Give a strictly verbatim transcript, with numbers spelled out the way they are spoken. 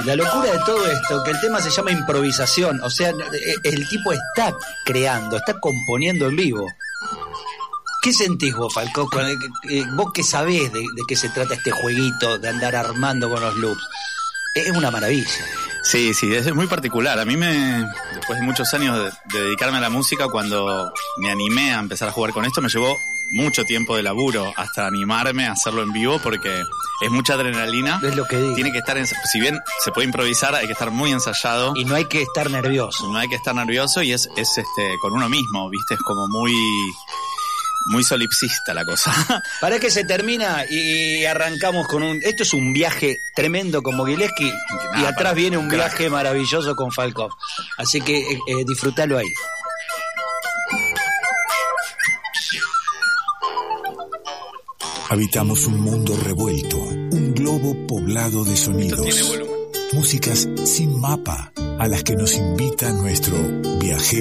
La locura de todo esto, que el tema se llama improvisación, o sea, el tipo está creando, está componiendo en vivo. ¿Qué sentís vos, Falcó? Vos que sabés de, de qué se trata este jueguito de andar armando con los loops. Es una maravilla. Sí, sí, es muy particular. A mí me, después de muchos años de, de dedicarme a la música, cuando me animé a empezar a jugar con esto, me llevó mucho tiempo de laburo hasta animarme a hacerlo en vivo, porque es mucha adrenalina. Es lo que digo. Tiene que estar, en, si bien se puede improvisar, hay que estar muy ensayado. Y no hay que estar nervioso. No hay que estar nervioso y es, es este, con uno mismo, ¿viste? Es como muy... muy solipsista la cosa. Para que se termina y arrancamos con un... Esto es un viaje tremendo con Mogileski y atrás para, viene un crack. Viaje maravilloso con Falkov. Así que eh, eh, disfrútalo ahí. Habitamos un mundo revuelto, un globo poblado de sonidos. Músicas sin mapa a las que nos invita nuestro viajero